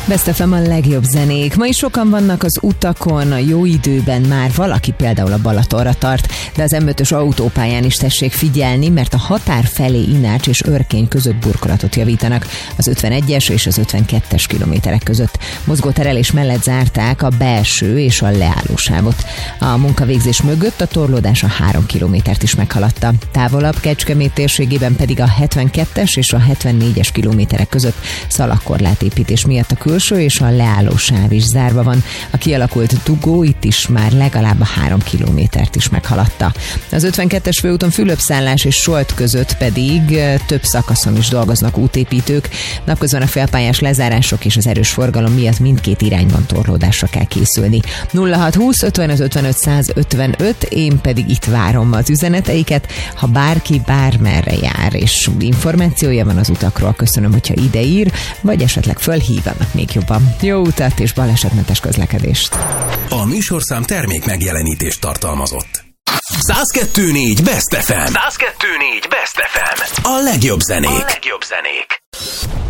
Best FM a legjobb zenék. Ma is sokan vannak az utakon, a jó időben már valaki például a Balatonra tart, de az M5-ös autópályán is tessék figyelni, mert a határ felé Inács és Örkény között burkolatot javítanak az 51-es és az 52-es kilométerek között. Mozgóterelés mellett zárták a belső és a leállósávot. A munkavégzés mögött a torlódás a 3 kilométert is meghaladta. Távolabb Kecskemét térségében pedig a 72-es és a 74-es kilométerek között szalagkorlátépítés miatt a külső és a leálló sáv is zárva van. A kialakult dugó itt is már legalább a 3 kilométert is meghaladta. Az 52-es főúton Fülöpszállás és Solt között pedig több szakaszon is dolgoznak útépítők. Napközben a félpályás lezárások és az erős forgalom miatt mindkét irányban torlódásra kell készülni. 0620 55 55 155, én pedig itt várom az üzeneteiket. Ha bárki bármerre jár és információja van az utakról, köszönöm, hogyha ide ír, vagy esetleg fölhív, annak még jobban. Jó utat és balesetmentes közlekedést! A műsorszám termék megjelenítést tartalmazott. 102.4 Best FM. 102.4 Best FM. A legjobb zenék.